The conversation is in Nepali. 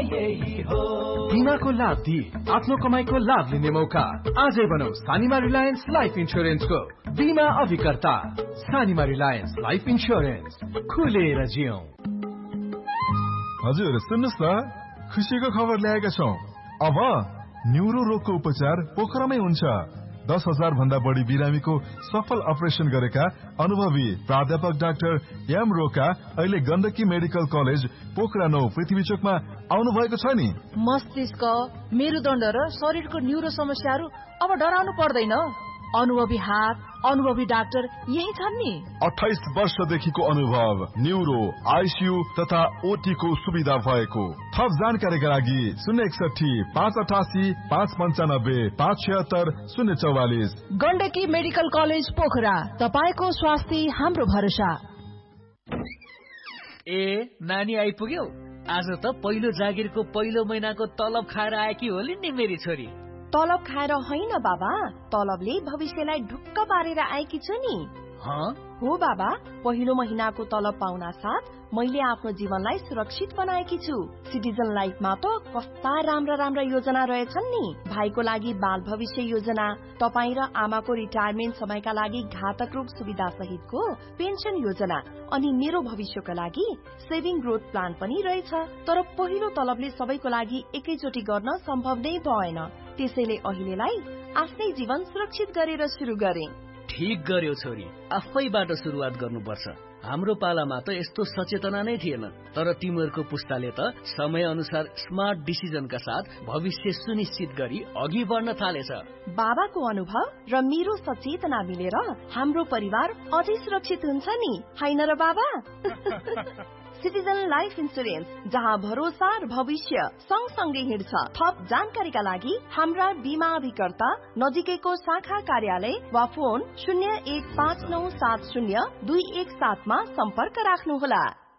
यही हो। बिमाको लाभ दिए आफ्नो कमाईको लाभ लिने मौका। आजै बनौ सानिमा रिलायन्स लाइफ इन्स्योरेन्सको बिमा अभिकर्ता। सानिमा रिलायन्स लाइफ इन्स्योरेन्स, खुलेर जियौं। हजुर सुन्नुस् न, खुसीको खबर ल्याएका छौं। अब न्युरो रोगको उपचार पोखरामै हुन्छ। 10,000 भन्दा बढी बिरामीको सफल अपरेसन गरेका अनुभवी प्राध्यापक डाक्टर एम रोका अहिले गण्डकी मेडिकल कलेज पोखरा 9 पृथ्वी चोकमा आउनु भएको छ नि। मस्तिष्क, मेरुदण्ड र शरीरको न्युरो समस्याहरू अब डराउनु पर्दैन। अनुभवी हात, अनुभवी डाक्टर यही छन् नि। 28 वर्षदेखिको अनुभव, न्युरो, आइसियु तथा ओटी को सुविधा भएको। थप जानकारीका लागि 061 588 595 576 044। गण्डकी मेडिकल कलेज पोखरा, तपाईको स्वास्थ्य हाम्रो भरोसा। ए नानी आइपुग्यौ? आज त पहिलो जागिरको पहिलो महिनाको तलब खाएर आएकी होली नि मेरी छोरी। तलब खाएर होइन बाबा, तलबले भविष्यलाई ढुक्क पारेर आएकी छु नि। हो बाबा, पहिलो महिनाको तलब पाउन साथ मैले आफ्नो जीवनलाई सुरक्षित बनाएकी छु। सिटिजन लाइफमा त कस्ता राम्रा राम्रा योजना रहेछन् नि। भाइको लागि बाल भविष्य योजना, तपाईँ र आमाको रिटायरमेन्ट समयका लागि घातक रोग सुविधा सहितको पेन्सन योजना, अनि मेरो भविष्यको लागि सेभिङ ग्रोथ प्लान पनि रहेछ। तर पहिलो तलबले सबैको लागि एकैचोटि गर्न सम्भव नै भएन, त्यसैले अहिलेलाई आफ्नै जीवन सुरक्षित गरेर सुरु गरे। ठीक गर्यो छोरी, आफैबाट सुरुवात गर्नुपर्छ। हाम्रो पालामा त यस्तो सचेतना नै थिएन, तर तिमीहरूको पुस्ताले त समय अनुसार स्मार्ट डिसिजनका साथ भविष्य सुनिश्चित गरी अघि बढ्न थालेछ। बाबाको अनुभव र मेरो सचेतना मिलेर हाम्रो परिवार अझै सुरक्षित हुन्छ नि, हैन र बाबा? सिटिजन लाइफ इन्सुरेन्स, जहाँ भरोसा र भविष्य सँगसँगै हिँड्छ। थप जानकारीका लागि हाम्रा बिमा अभिकर्ता नजिकैको शाखा कार्यालय वा फोन 015970 217 मा सम्पर्क राख्नुहोला।